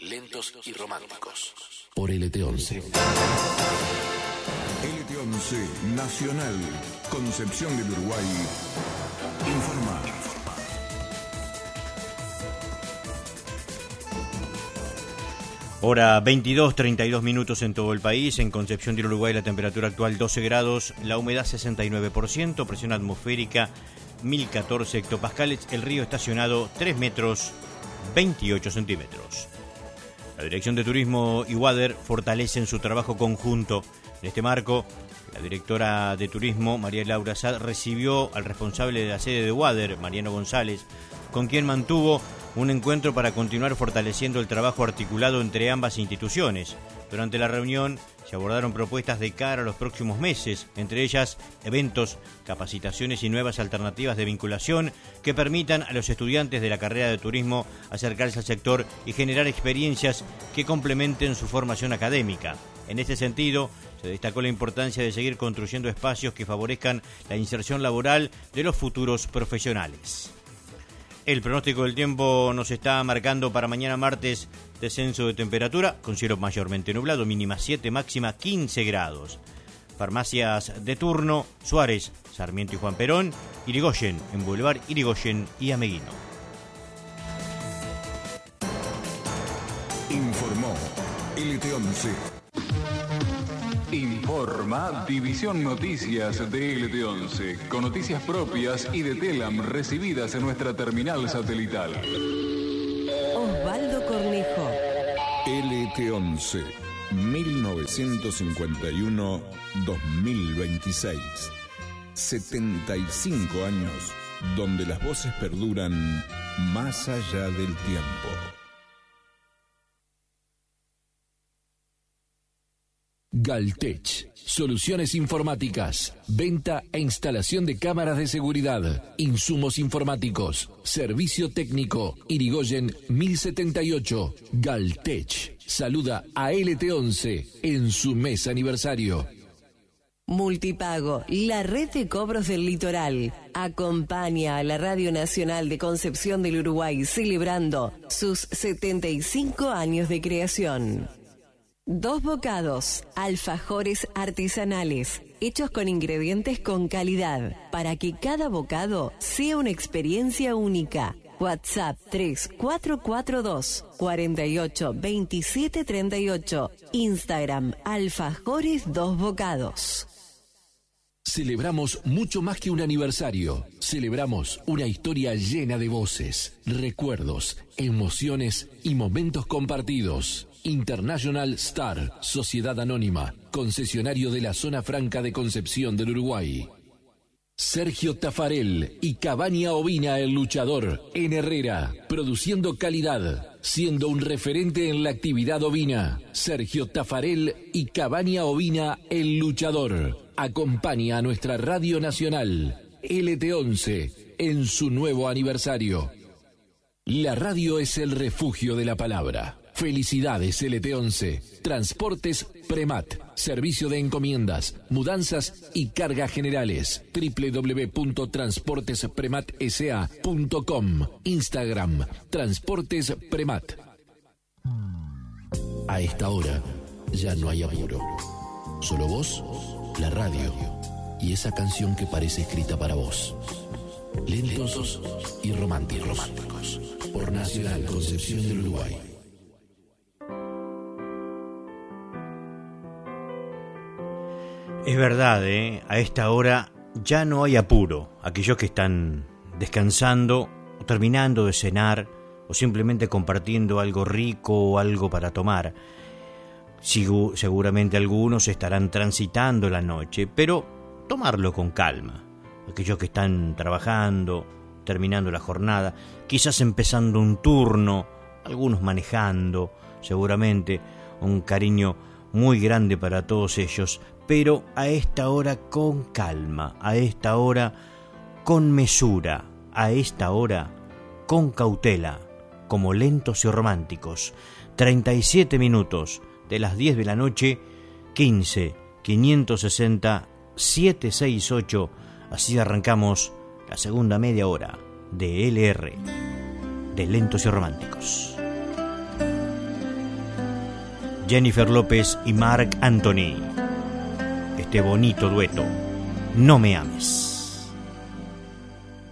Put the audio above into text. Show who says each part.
Speaker 1: lentos y románticos.
Speaker 2: Por LT11.
Speaker 3: LT11 Nacional, Concepción del Uruguay, informa.
Speaker 4: Hora 22:32 minutos en todo el país. En Concepción del Uruguay la temperatura actual 12 grados, la humedad 69%, presión atmosférica 1014 hectopascales, el río estacionado 3 metros 28 centímetros. La Dirección de Turismo y WADER fortalecen su trabajo conjunto. En este marco, la directora de Turismo, María Laura Sad, recibió al responsable de la sede de WADER, Mariano González, con quien mantuvo un encuentro para continuar fortaleciendo el trabajo articulado entre ambas instituciones. Durante la reunión se abordaron propuestas de cara a los próximos meses, entre ellas eventos, capacitaciones y nuevas alternativas de vinculación que permitan a los estudiantes de la carrera de turismo acercarse al sector y generar experiencias que complementen su formación académica. En este sentido, se destacó la importancia de seguir construyendo espacios que favorezcan la inserción laboral de los futuros profesionales. El pronóstico del tiempo nos está marcando para mañana martes descenso de temperatura, con cielo mayormente nublado, mínima 7, máxima 15 grados. Farmacias de turno, Suárez, Sarmiento y Juan Perón, Irigoyen, en Boulevard Irigoyen y Ameguino.
Speaker 3: Informó LT11.
Speaker 5: Informa División Noticias de LT11, con noticias propias y de Telam recibidas en nuestra terminal satelital.
Speaker 6: Osvaldo Cornejo.
Speaker 3: LT11, 1951-2026. 75 años donde las voces perduran más allá del tiempo.
Speaker 2: Galtech, soluciones informáticas, venta e instalación de cámaras de seguridad, insumos informáticos, servicio técnico, Irigoyen 1078. Galtech saluda a LT11 en su mes aniversario.
Speaker 6: Multipago, la red de cobros del litoral, acompaña a la Radio Nacional de Concepción del Uruguay celebrando sus 75 años de creación. Dos Bocados, alfajores artesanales, hechos con ingredientes con calidad, para que cada bocado sea una experiencia única. WhatsApp 3442 48 27 38. Instagram alfajores Dos Bocados.
Speaker 2: Celebramos mucho más que un aniversario. Celebramos una historia llena de voces, recuerdos, emociones y momentos compartidos. International Star, Sociedad Anónima, concesionario de la Zona Franca de Concepción del Uruguay. Sergio Tafarel y Cabaña Ovina el Luchador, en Herrera, produciendo calidad, siendo un referente en la actividad ovina. Sergio Tafarel y Cabaña Ovina el Luchador. Acompaña a nuestra Radio Nacional, LT11, en su nuevo aniversario. La radio es el refugio de la palabra. Felicidades LT11. Transportes Premat. Servicio de encomiendas, mudanzas y cargas generales. www.transportesprematsa.com. Instagram Transportes Premat. A esta hora ya no hay apuro. Solo vos, la radio y esa canción que parece escrita para vos. Lentos y románticos. Por Nacional Concepción del Uruguay.
Speaker 4: Es verdad, a esta hora ya no hay apuro. Aquellos que están descansando, o terminando de cenar, o simplemente compartiendo algo rico o algo para tomar. Seguramente algunos estarán transitando la noche, pero tomarlo con calma. Aquellos que están trabajando, terminando la jornada, quizás empezando un turno, algunos manejando, seguramente un cariño muy grande para todos ellos, pero a esta hora con calma, a esta hora con mesura, a esta hora con cautela, como lentos y románticos. 37 minutos de las 10 de la noche, 15 560 768. Así arrancamos la segunda media hora de LR, de Lentos y Románticos. Jennifer López y Marc Anthony. Este bonito dueto, No me ames.